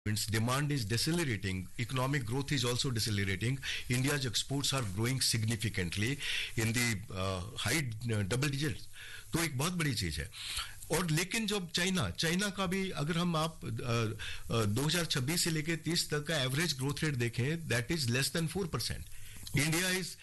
demand is decelerating, economic growth is also decelerating. India's exports are growing significantly in the high double digits. तो एक बहुत बड़ी चीज है. और लेकिन जब चाइना का भी अगर हम आप 2026 से लेके 30 तक का एवरेज ग्रोथ रेट देखें, that is less than 4%. India is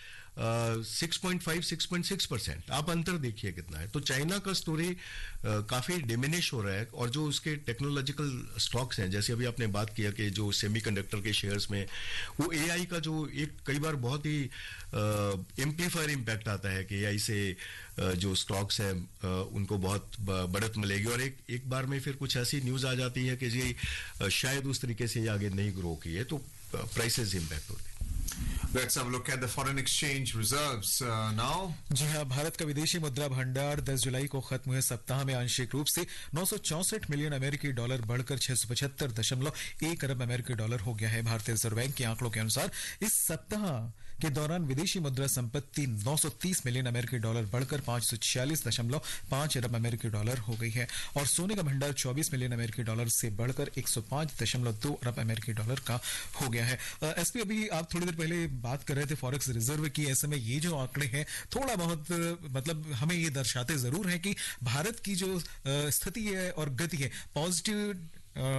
6.5-6.6%. आप अंतर देखिए कितना है. तो चाइना का स्टोरी काफी डिमिनिश हो रहा है. और जो उसके टेक्नोलॉजिकल स्टॉक्स हैं, जैसे अभी आपने बात किया कि जो सेमीकंडक्टर के शेयर्स में वो एआई का जो एक कई बार बहुत ही एम्पलीफायर इम्पैक्ट आता है कि एआई से जो स्टॉक्स हैं उनको बहुत बढ़त मिलेगी, और एक बार में फिर कुछ ऐसी न्यूज आ जाती है कि जी शायद उस तरीके से ये आगे नहीं ग्रो की है, तो प्राइसेस इम्पैक्ट होते हैं. Let's have a look at the foreign exchange reserves now. जी हाँ, भारत का विदेशी मुद्रा भंडार 10 जुलाई को खत्म हुए सप्ताह में आंशिक रूप से 964 मिलियन अमेरिकी डॉलर बढ़कर 675.1 अरब अमेरिकी डॉलर हो गया है. भारतीय रिजर्व बैंक के आंकड़ों के अनुसार इस सप्ताह के दौरान विदेशी मुद्रा संपत्ति 930 मिलियन अमेरिकी डॉलर बढ़कर 546.5 अरब अमेरिकी डॉलर हो गई है, और सोने का भंडार 24 मिलियन अमेरिकी डॉलर से बढ़कर 105.2 अरब अमेरिकी डॉलर का हो गया है. एसपी, अभी आप थोड़ी देर पहले बात कर रहे थे फॉरेक्स रिजर्व की. ऐसे में ये जो आंकड़े हैं थोड़ा बहुत मतलब हमें ये दर्शाते जरूर हैं कि भारत की जो स्थिति है और गति है पॉजिटिव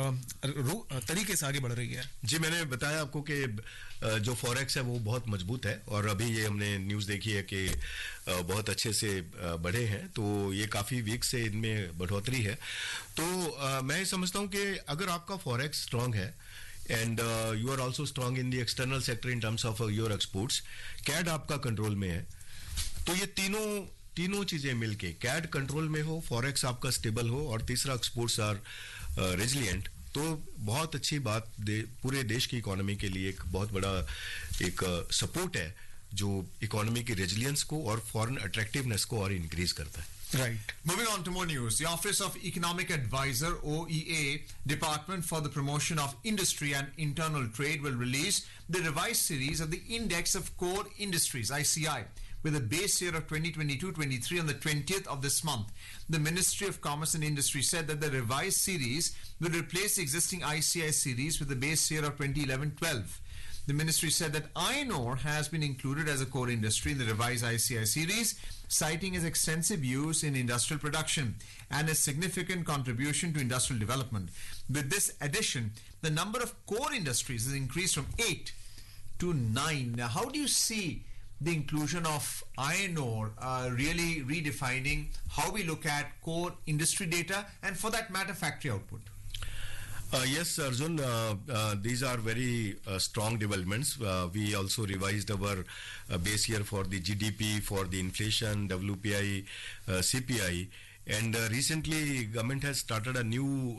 तरीके से आगे बढ़ रही है. जी, मैंने बताया आपको कि जो फॉरेक्स है वो बहुत मजबूत है, और अभी ये हमने न्यूज देखी है कि बहुत अच्छे से बढ़े हैं, तो ये काफी वीक से इनमें बढ़ोतरी है. तो मैं समझता हूं कि अगर आपका फॉरेक्स स्ट्रांग है and you are also strong in the external sector in terms of your exports, CAD आपका कंट्रोल में है, तो ये तीनों चीजें मिलके कैड कंट्रोल में हो, फॉरेक्स आपका स्टेबल हो, और तीसरा एक्सपोर्ट्स आर रेजिलिएंट, तो बहुत अच्छी बात पूरे देश की इकोनॉमी के लिए एक बहुत बड़ा एक सपोर्ट है जो इकोनॉमी की रेजिलियंस को और फॉरेन अट्रैक्टिवनेस को और इंक्रीज करता है. Right. Moving on to more news. The Office of Economic Advisor, OEA, Department for the Promotion of Industry and Internal Trade will release the revised series of the Index of Core Industries, ICI, with a base year of 2022-23 on the 20th of this month. The Ministry of Commerce and Industry said that the revised series will replace the existing ICI series with a base year of 2011-12. The ministry said that iron ore has been included as a core industry in the revised ICI series, citing its extensive use in industrial production and its significant contribution to industrial development. With this addition, the number of core industries has increased from 8 to 9. Now, how do you see the inclusion of iron ore really redefining how we look at core industry data and, for that matter, factory output? Yes, Arjun, these are very strong developments. We also revised our base year for the GDP, for the inflation, WPI, CPI, and recently government has started a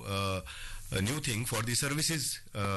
new thing for the services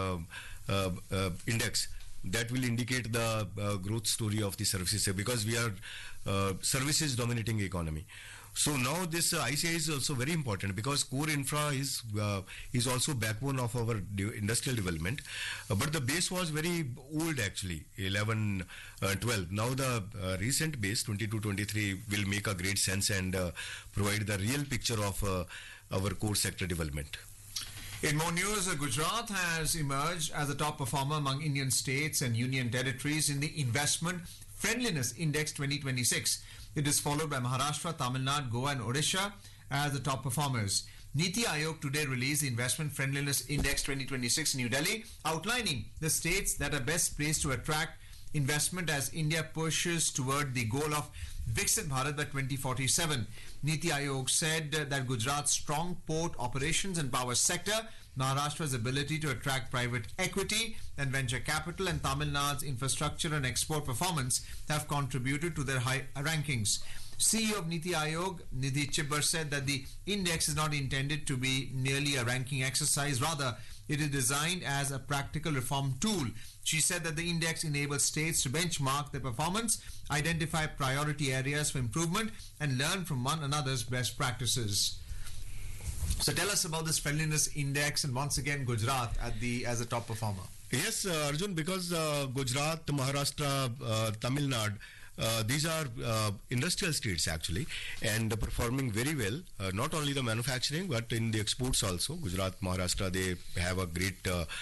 index that will indicate the growth story of the services, because we are services dominating economy. So now this ICI is also very important, because core infra is also backbone of our industrial development. But the base was very old actually, 11, 12. Now the recent base 22-23 will make a great sense and provide the real picture of our core sector development. In more news, Gujarat has emerged as a top performer among Indian states and union territories in the Investment Friendliness Index 2026. It is followed by Maharashtra, Tamil Nadu, Goa and Odisha as the top performers. Niti Aayog today released the Investment Friendliness Index 2026 in New Delhi, outlining the states that are best placed to attract investment as India pushes toward the goal of Viksit Bharat by 2047. Niti Aayog said that Gujarat's strong port operations and power sector, Maharashtra's ability to attract private equity and venture capital, and Tamil Nadu's infrastructure and export performance have contributed to their high rankings. CEO of Niti Aayog, Nidhi Chibbar, said that the index is not intended to be merely a ranking exercise. Rather, it is designed as a practical reform tool. She said that the index enables states to benchmark their performance, identify priority areas for improvement, and learn from one another's best practices. So tell us about this friendliness index, and once again Gujarat as a top performer. Yes, Arjun, because Gujarat, Maharashtra, Tamil Nadu, these are industrial states actually, and performing very well, not only the manufacturing but in the exports also. Gujarat, Maharashtra, they have a great